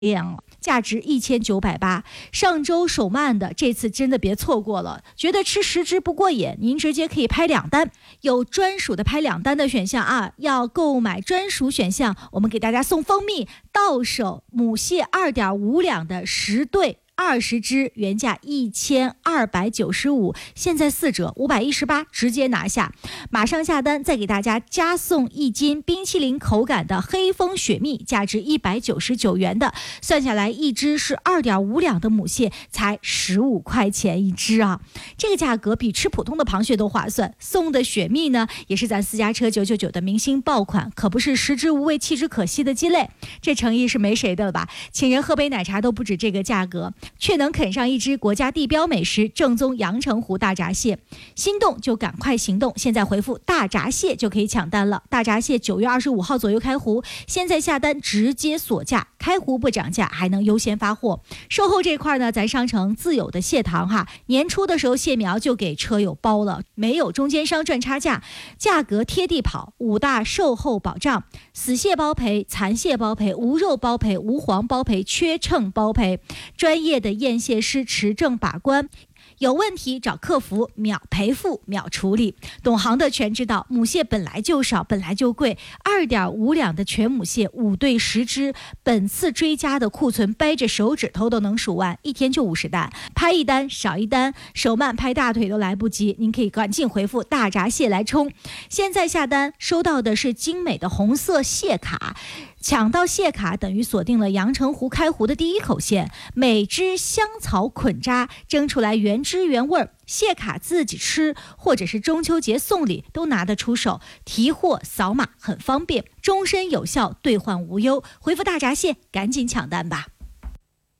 量了，价值1980。上周手慢的，这次真的别错过了。觉得吃10只不过瘾，您直接可以拍2单，有专属的拍2单的选项啊。要购买专属选项，我们给大家送蜂蜜，到手母蟹2.5两的10对。20只，原价1295，现在4折518，直接拿下。马上下单，再给大家加送1斤冰淇淋口感的黑蜂雪蜜，价值199元的，算下来一只是2.5两的母蟹，才15块钱1只啊！这个价格比吃普通的螃蟹都划算。送的雪蜜呢，也是咱私家车999的明星爆款，可不是食之无味弃之可惜的鸡肋，这诚意是没谁的了吧？请人喝杯奶茶都不止这个价格，却能啃上一只国家地标美食正宗阳澄湖大闸蟹。心动就赶快行动，现在回复大闸蟹就可以抢单了。大闸蟹9月25号左右开湖，现在下单直接锁价，开湖不涨价，还能优先发货。售后这块呢，咱商城自有的蟹塘哈，年初的时候蟹苗就给车友包了，没有中间商赚差价，价格贴地跑，5大售后保障：死蟹包赔、残蟹包赔、无肉包赔、无黄包赔、缺秤包赔。专业的验蟹师持证把关，有问题找客服，秒赔付秒处理。懂行的全知道，母蟹本来就少，本来就贵，2.5两的全母蟹5对10只，本次追加的库存掰着手指头都能数完，一天就50单，拍1单少1单，手慢拍大腿都来不及。您可以赶紧回复大闸蟹来冲。现在下单收到的是精美的红色蟹卡，抢到蟹卡等于锁定了阳澄湖开湖的第一口线，每只香草捆扎，蒸出来原汁原味儿。蟹卡自己吃或者是中秋节送礼都拿得出手，提货扫码很方便，终身有效，兑换无忧。回复大闸蟹，赶紧抢单吧。